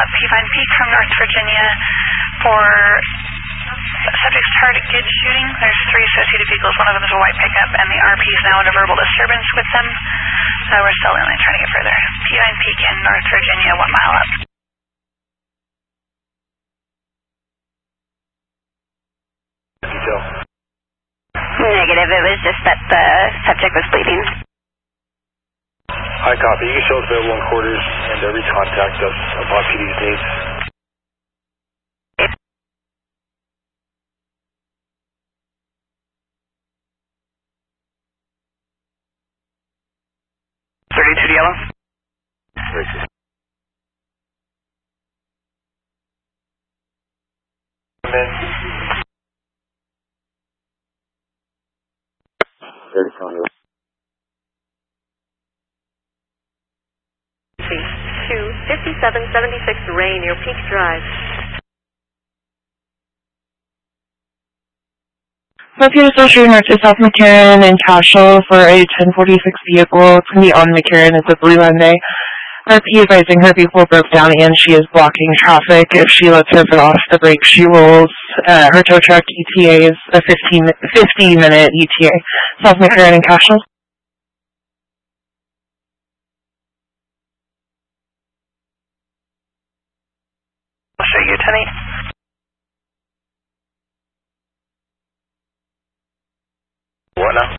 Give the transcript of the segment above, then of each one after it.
Peavine Peak from North Virginia for subject's target shooting. There's 3 associated vehicles. One of them is a white pickup, and the RP is now in a verbal disturbance with them. We're still only trying to get further. Peavine Peak in North Virginia, 1 mile up. Detail. Negative. It was just that the subject was bleeding. High copy. You can show us available in quarters and reach contact us upon PD's needs. To yellow. To 5776 Ray near Peak Drive. Appears still shooting north to South McCarran and Cashel for a 1046 vehicle. It's going to be on McCarran. It's a blue Hyundai. RP advising her vehicle broke down and she is blocking traffic. If she lets her foot off the brake, she rolls. Her tow truck ETA is a 50-minute ETA. South McCarran and Cashel. I'll show you, Tenny. What now?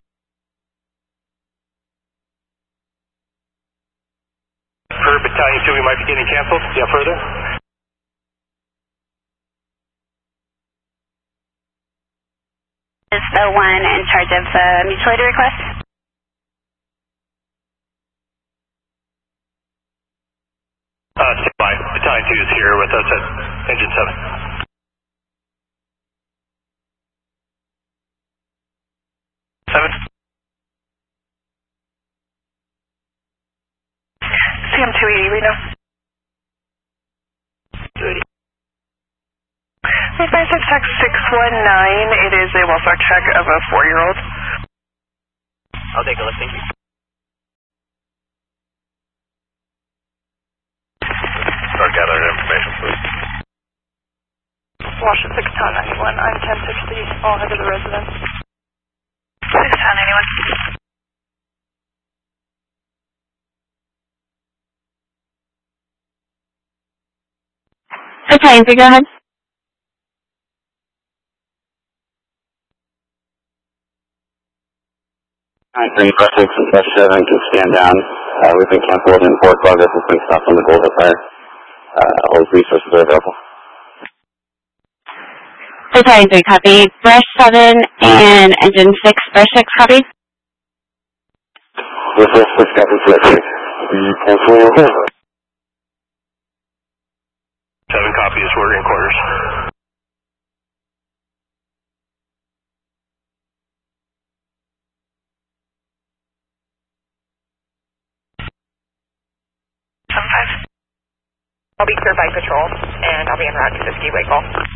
Per Battalion 2, we might be getting canceled. Yeah, further? Is the one in charge of the mutual aid request? Stand by. Battalion 2 is here with us at engine 7. CM 280, Reno. 280. Advance check 619. It is a welfare check of a 4-year-old. I'll take a look, thank you. Start gathering information, please. Washington 691. I'm 1060. All head to the residence. 691. Okay, so go ahead. Green Press 6 and Press 7 can stand down. We've been canceled in 4 progress has been stopped on the Boulder Fire. All resources are available. Okay, good copy. Brush 7 and engine 6, brush 6 copy. This is 6 copy 6. We cancel your order. 7 copies, we're in quarters. I'll be clear by patrol, and I'll be en route to the skiway call.